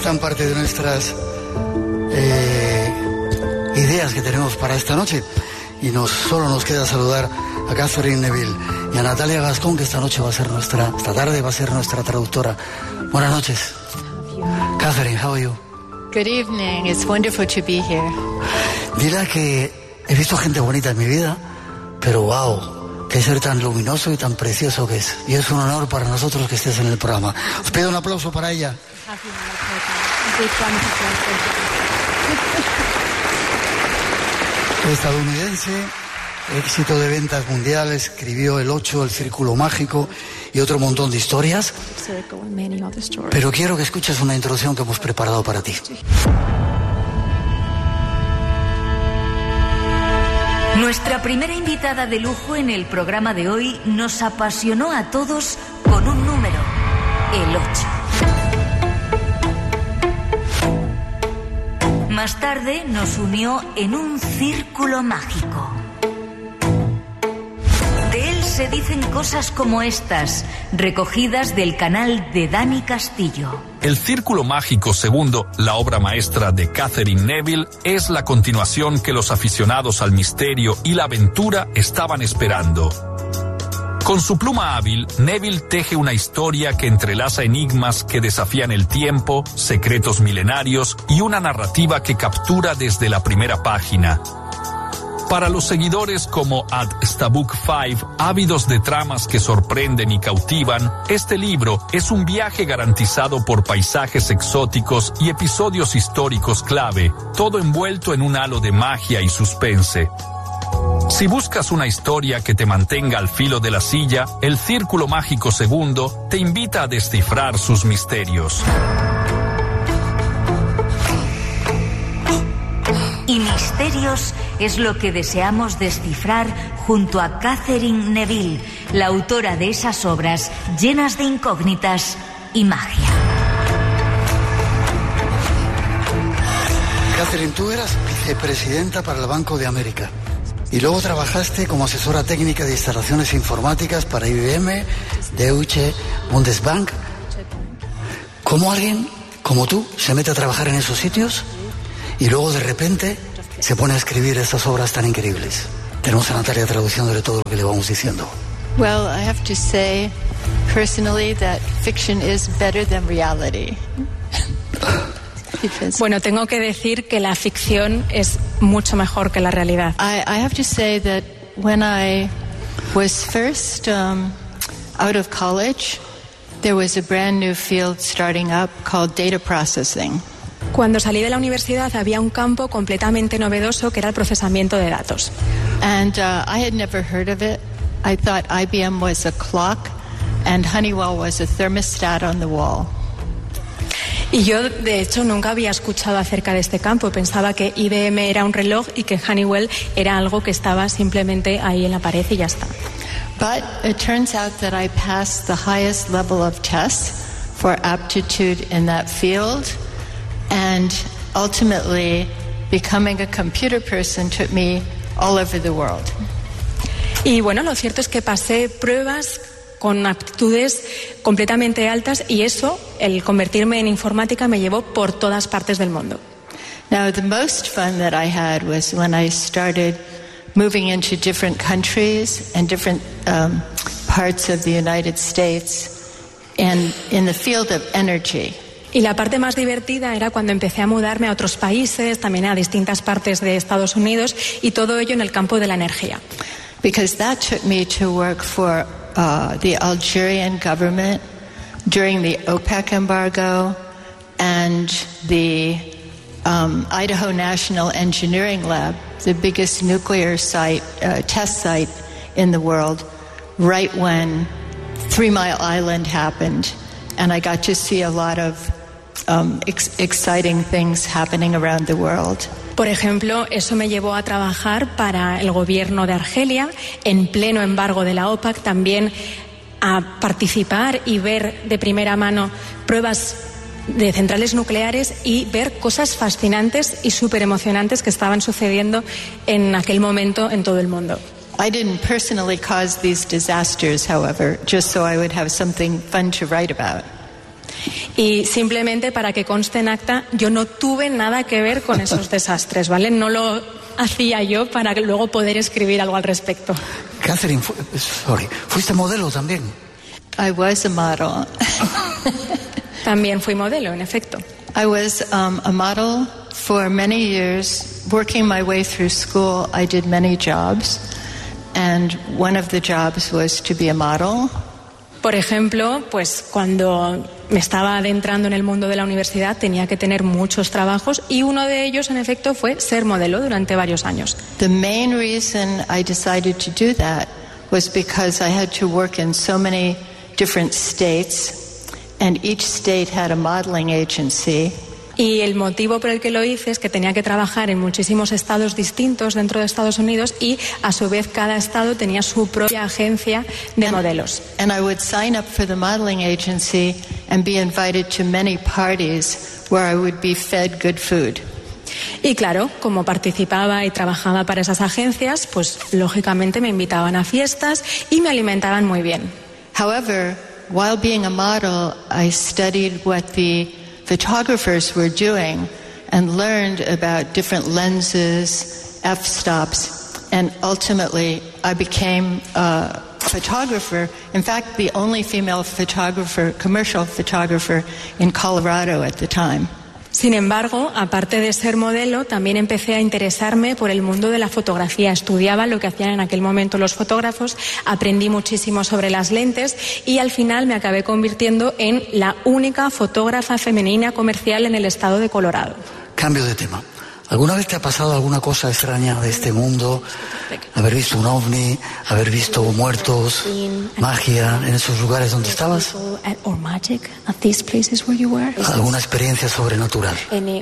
están parte de nuestras ideas que tenemos para esta noche. Y solo nos queda saludar a Catherine Neville y a Natalia Gascón, que esta tarde va a ser nuestra traductora. Buenas noches. Catherine, how are you? Good evening. It's wonderful to be here. Dile que he visto gente bonita en mi vida, pero wow, qué ser tan luminoso y tan precioso que es. Y es un honor para nosotros que estés en el programa. Os pido un aplauso para ella. Estadounidense, éxito de ventas mundial, escribió El 8, El Círculo Mágico y otro montón de historias. Pero quiero que escuches una introducción que hemos preparado para ti. Nuestra primera invitada de lujo en el programa de hoy nos apasionó a todos con un número, el 8. Más tarde nos unió en un círculo mágico. De él se dicen cosas como estas, recogidas del canal de Dani Castillo. El Círculo Mágico segundo, la obra maestra de Catherine Neville, es la continuación que los aficionados al misterio y la aventura estaban esperando. Con su pluma hábil, Neville teje una historia que entrelaza enigmas que desafían el tiempo, secretos milenarios y una narrativa que captura desde la primera página. Para los seguidores como @Stabook5, ávidos de tramas que sorprenden y cautivan, este libro es un viaje garantizado por paisajes exóticos y episodios históricos clave, todo envuelto en un halo de magia y suspense. Si buscas una historia que te mantenga al filo de la silla, El Círculo Mágico segundo te invita a descifrar sus misterios. Y misterios es lo que deseamos descifrar junto a Catherine Neville, la autora de esas obras llenas de incógnitas y magia. Catherine, tú eras vicepresidenta para el Banco de América y luego trabajaste como asesora técnica de instalaciones informáticas para IBM, Deutsche Bundesbank. ¿Cómo alguien como tú se mete a trabajar en esos sitios y luego de repente se pone a escribir estas obras tan increíbles? Tenemos a Natalia traduciéndole todo lo que le vamos diciendo. Well, I have to say personally that fiction is better than reality. Bueno, tengo que decir que la ficción es mucho mejor que la realidad. I have to say that when I was first out of college, there was a brand new field starting up called data processing. Cuando salí de la universidad había un campo completamente novedoso que era el procesamiento de datos. And I had never heard of it. I thought IBM was a clock and Honeywell was a thermostat on the wall. Y yo, de hecho, nunca había escuchado acerca de este campo. Pensaba que IBM era un reloj y que Honeywell era algo que estaba simplemente ahí en la pared y ya está. But it turns out that I passed the highest level of tests for aptitude in that field, and ultimately becoming a computer person took me all over the world. Y bueno, lo cierto es que pasé pruebas con aptitudes completamente altas y eso, el convertirme en informática, me llevó por todas partes del mundo. Now, the most fun that I had was when I started moving into different countries and different parts of the United States and in the field of energy. Y la parte más divertida era cuando empecé a mudarme a otros países, también a distintas partes de Estados Unidos, y todo ello en el campo de la energía. Because that took me to work for the Algerian government during the OPEC embargo and the Idaho National Engineering Lab, the biggest nuclear site, test site in the world, right when 3 Mile Island happened. And I got to see a lot of exciting things happening around the world. Por ejemplo, eso me llevó a trabajar para el gobierno de Argelia, en pleno embargo de la OPEC, también a participar y ver de primera mano pruebas de centrales nucleares y ver cosas fascinantes y súper emocionantes que estaban sucediendo en aquel momento en todo el mundo. I didn't personally cause these disasters, however, just so I would have something fun to write about. Y simplemente para que conste en acta, yo no tuve nada que ver con esos desastres, ¿vale? No lo hacía yo para luego poder escribir algo al respecto. Catherine, ¿fuiste modelo también? I was a model. También fui modelo, en efecto. I was a model for many years. Working my way through school, I did many jobs, and one of the jobs was to be a model. Por ejemplo, pues cuando me estaba adentrando en el mundo de la universidad tenía que tener muchos trabajos y uno de ellos, en efecto, fue ser modelo durante varios años. The main reason I decided to do that was because I had to work in so many different states, and each state had a modeling agency. Y el motivo por el que lo hice es que tenía que trabajar en muchísimos estados distintos dentro de Estados Unidos y a su vez cada estado tenía su propia agencia de modelos. And I would sign up for the modeling agency and be invited to many parties where I would be fed good food. Y claro, como participaba y trabajaba para esas agencias, pues lógicamente me invitaban a fiestas y me alimentaban muy bien. However, while being a model, I studied what the photographers were doing and learned about different lenses, f-stops, and ultimately I became a photographer. In fact, the only female photographer, commercial photographer in Colorado at the time. Sin embargo, aparte de ser modelo, también empecé a interesarme por el mundo de la fotografía. Estudiaba lo que hacían en aquel momento los fotógrafos, aprendí muchísimo sobre las lentes y al final me acabé convirtiendo en la única fotógrafa femenina comercial en el estado de Colorado. Cambio de tema. ¿Alguna vez te ha pasado alguna cosa extraña de este mundo? Haber visto un ovni, haber visto muertos, magia en esos lugares donde estabas. ¿Alguna experiencia sobrenatural? Any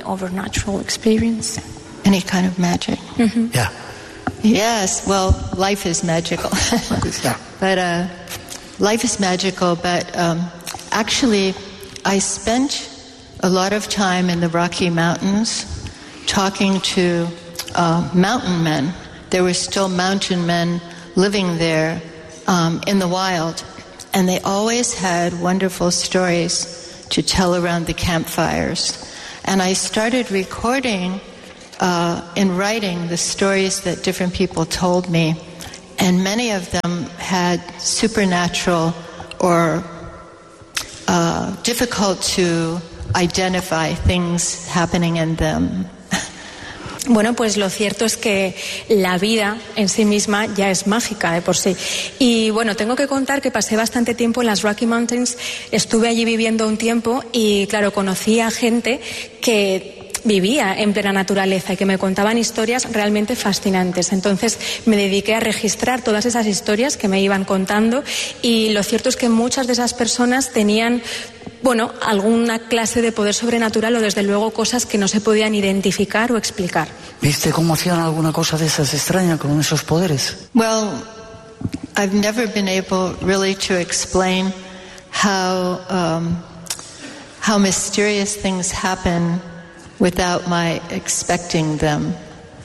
kind of magic. Yeah. Yes, well, life is magical. Yeah. But life is magical, but actually I spent a lot of time in the Rocky Mountains talking to mountain men. There were still mountain men living there in the wild, and they always had wonderful stories to tell around the campfires. And I started recording and writing the stories that different people told me, and many of them had supernatural or difficult to identify things happening in them. Bueno, pues lo cierto es que la vida en sí misma ya es mágica de por sí. Y bueno, tengo que contar que pasé bastante tiempo en las Rocky Mountains, estuve allí viviendo un tiempo y claro, conocí a gente que vivía en plena naturaleza y que me contaban historias realmente fascinantes. Entonces me dediqué a registrar todas esas historias que me iban contando y lo cierto es que muchas de esas personas tenían, bueno, alguna clase de poder sobrenatural o desde luego cosas que no se podían identificar o explicar. ¿Viste cómo hacían alguna cosa de esas extrañas con esos poderes? Well, I've never been able really to explain how mysterious things happen without my expecting them.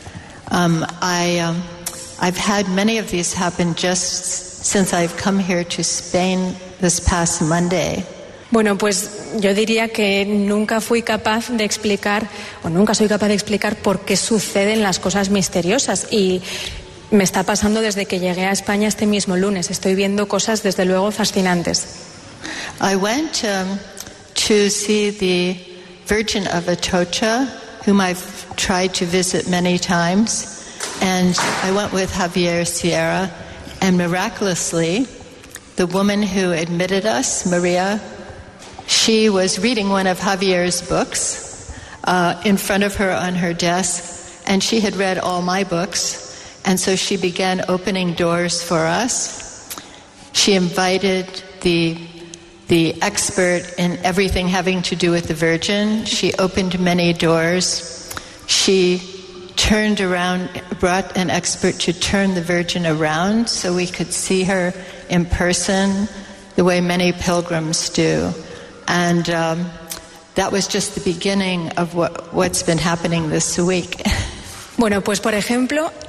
I've had many of these happen just since I've come here to Spain this past Monday. Bueno, pues yo diría que nunca fui capaz de explicar, o nunca soy capaz de explicar por qué suceden las cosas misteriosas. Y me está pasando desde que llegué a España este mismo lunes. Estoy viendo cosas desde luego fascinantes. I went to see the Virgin of Atocha, whom I've tried to visit many times. And I went with Javier Sierra, and miraculously, the woman who admitted us, Maria, she was reading one of Javier's books in front of her on her desk, and she had read all my books, and so she began opening doors for us. She invited the expert in everything having to do with the Virgin. She opened many doors. She turned around, brought an expert to turn the Virgin around so we could see her in person the way many pilgrims do. And that was just the beginning of what's been happening this week. Bueno, pues por ejemplo,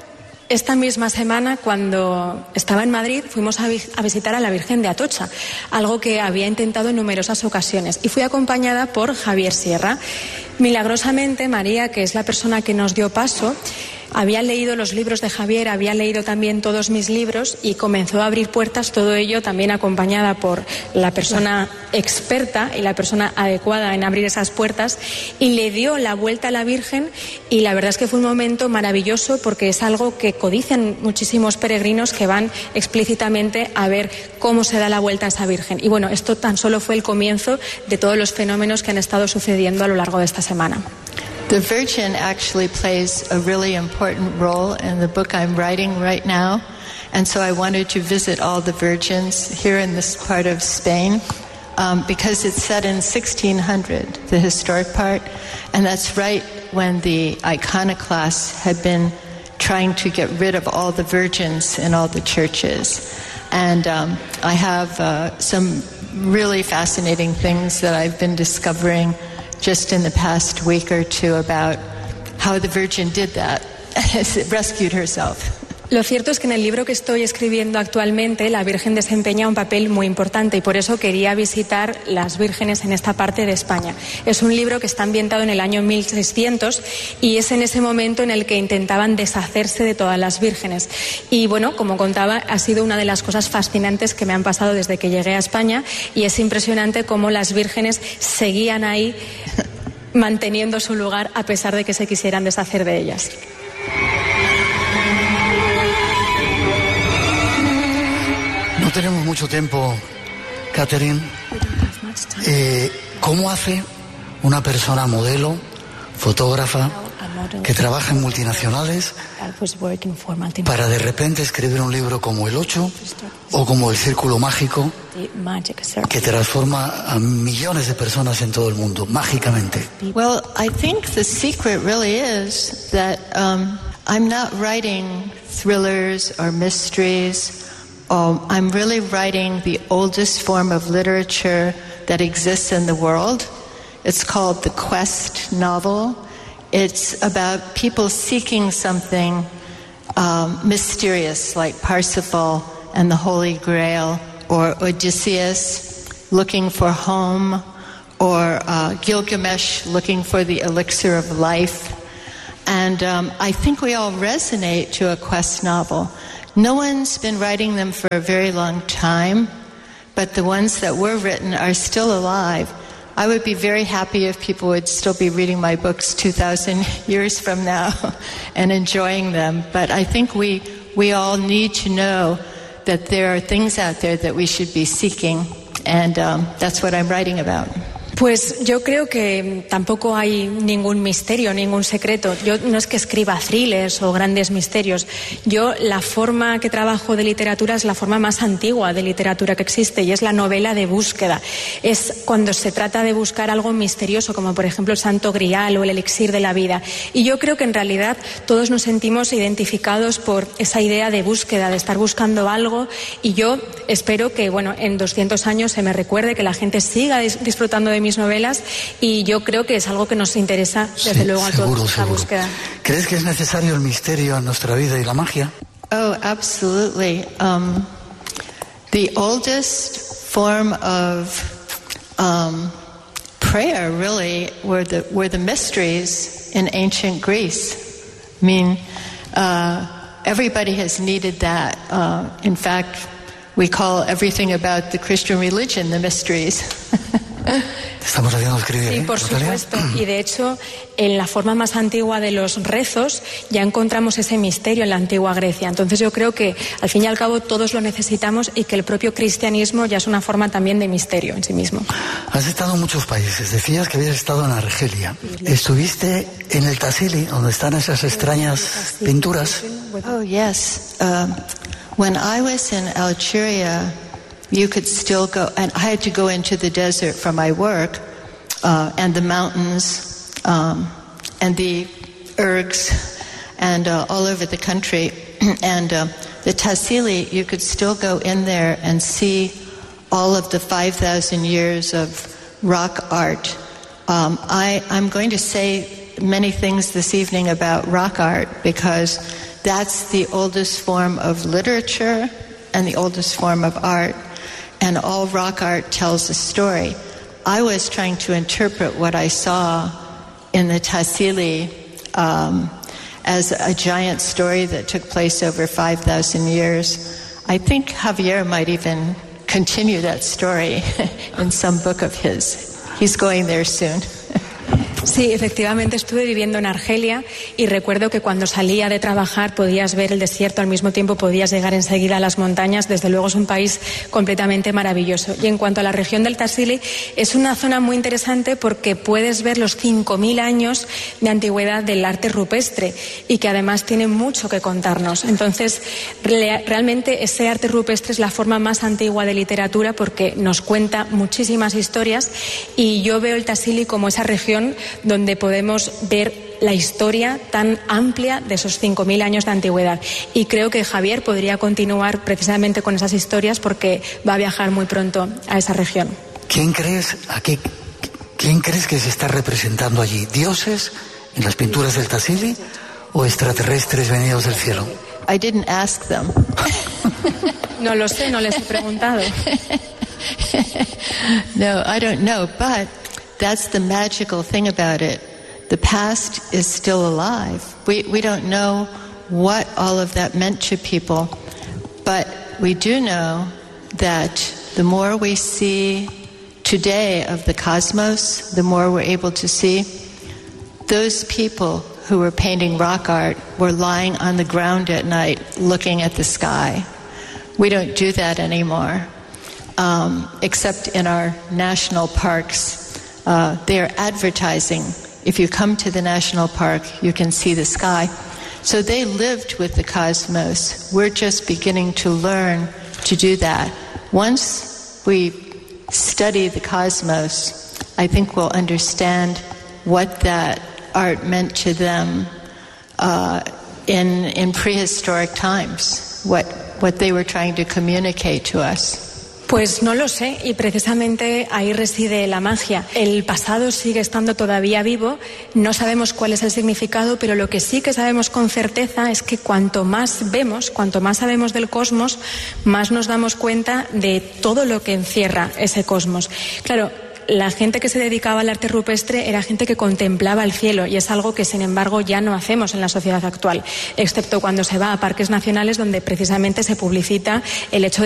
esta misma semana, cuando estaba en Madrid, fuimos a visitar a la Virgen de Atocha, algo que había intentado en numerosas ocasiones, y fui acompañada por Javier Sierra. Milagrosamente, María, que es la persona que nos dio paso, había leído los libros de Javier, había leído también todos mis libros y comenzó a abrir puertas, todo ello también acompañada por la persona experta y la persona adecuada en abrir esas puertas, y le dio la vuelta a la Virgen, y la verdad es que fue un momento maravilloso porque es algo que codician muchísimos peregrinos que van explícitamente a ver cómo se da la vuelta a esa Virgen. Y bueno, esto tan solo fue el comienzo de todos los fenómenos que han estado sucediendo a lo largo de esta semana. The Virgin actually plays a really important role in the book I'm writing right now, and so I wanted to visit all the virgins here in this part of Spain, because it's set in 1600, the historic part, and that's right when the iconoclasts had been trying to get rid of all the virgins in all the churches. And I have some really fascinating things that I've been discovering just in the past week or two about how the Virgin did that, rescued herself. Lo cierto es que en el libro que estoy escribiendo actualmente, la Virgen desempeña un papel muy importante, y por eso quería visitar las vírgenes en esta parte de España. Es un libro que está ambientado en el año 1600 y es en ese momento en el que intentaban deshacerse de todas las vírgenes. Y bueno, como contaba, ha sido una de las cosas fascinantes que me han pasado desde que llegué a España, y es impresionante cómo las vírgenes seguían ahí manteniendo su lugar a pesar de que se quisieran deshacer de ellas. No tenemos mucho tiempo, Catherine. ¿Cómo hace una persona modelo, fotógrafa, que trabaja en multinacionales, para de repente escribir un libro como El 8 o como El Círculo Mágico, que transforma a millones de personas en todo el mundo, mágicamente? Well, I think the secret really is that I'm not writing thrillers or mysteries. I'm really writing the oldest form of literature that exists in the world. It's called the quest novel. It's about people seeking something mysterious, like Parsifal and the Holy Grail, or Odysseus looking for home, or Gilgamesh looking for the elixir of life. And I think we all resonate to a quest novel. No one's been writing them for a very long time, but the ones that were written are still alive. I would be very happy if people would still be reading my books 2,000 years from now and enjoying them. But I think we all need to know that there are things out there that we should be seeking, and that's what I'm writing about. Pues yo creo que tampoco hay ningún misterio, ningún secreto. Yo no es que escriba thrillers o grandes misterios. Yo, la forma que trabajo de literatura es la forma más antigua de literatura que existe, y es la novela de búsqueda. Es cuando se trata de buscar algo misterioso, como por ejemplo el Santo Grial o el elixir de la vida. Y yo creo que en realidad todos nos sentimos identificados por esa idea de búsqueda, de estar buscando algo, y yo espero que, bueno, en 200 años se me recuerde, que la gente siga disfrutando de mis novelas, y yo creo que es algo que nos interesa desde luego a todos, la búsqueda. ¿Crees que es necesario el misterio en nuestra vida y la magia? Oh, absolutely. The oldest form of prayer really were the mysteries in ancient Greece. I mean, everybody has needed that. In fact, we call everything about the Christian religion the mysteries. Estamos haciendo escribir, sí, por supuesto. Y de hecho, en la forma más antigua de los rezos ya encontramos ese misterio en la antigua Grecia. Entonces yo creo que al fin y al cabo todos lo necesitamos, y que el propio cristianismo ya es una forma también de misterio en sí mismo. Has estado en muchos países. Decías que habías estado en Argelia. ¿Estuviste en el Tassili, donde están esas extrañas pinturas? Oh, yes. When I was in Algeria, you could still go, and I had to go into the desert for my work, and the mountains, and the ergs, and all over the country. And the Tassili, you could still go in there and see all of the 5,000 years of rock art. I'm going to say many things this evening about rock art, because that's the oldest form of literature and the oldest form of art, and all rock art tells a story. I was trying to interpret what I saw in the Tassili as a giant story that took place over 5,000 years. I think Javier might even continue that story in some book of his. He's going there soon. Sí, efectivamente estuve viviendo en Argelia y recuerdo que cuando salía de trabajar podías ver el desierto, al mismo tiempo podías llegar enseguida a las montañas. Desde luego es un país completamente maravilloso. Y en cuanto a la región del Tassili, es una zona muy interesante porque puedes ver los 5.000 años de antigüedad del arte rupestre y que además tiene mucho que contarnos. Entonces, realmente ese arte rupestre es la forma más antigua de literatura porque nos cuenta muchísimas historias, y yo veo el Tassili como esa región donde podemos ver la historia tan amplia de esos 5.000 años de antigüedad. Y creo que Javier podría continuar precisamente con esas historias porque va a viajar muy pronto a esa región. ¿Quién crees que se está representando allí? ¿Dioses en las pinturas del Tassili o extraterrestres venidos del cielo? I didn't ask them. No lo sé, no les he preguntado. No, I don't know, but that's the magical thing about it. The past is still alive. We don't know what all of that meant to people, but we do know that the more we see today of the cosmos, the more we're able to see. Those people who were painting rock art were lying on the ground at night looking at the sky. We don't do that anymore, except in our national parks. They're advertising. If you come to the national park, you can see the sky. So they lived with the cosmos. We're just beginning to learn to do that. Once we study the cosmos, I think we'll understand what that art meant to them in prehistoric times, what they were trying to communicate to us. Pues no lo sé, y precisamente ahí reside la magia. El pasado sigue estando todavía vivo, no sabemos cuál es el significado, pero lo que sí que sabemos con certeza es que cuanto más vemos, cuanto más sabemos del cosmos, más nos damos cuenta de todo lo que encierra ese cosmos. Claro, la gente que se dedicaba al arte rupestre era gente que contemplaba el cielo, y es algo que, sin embargo, ya no hacemos en la sociedad actual, excepto cuando se va a parques nacionales donde precisamente se publicita el hecho de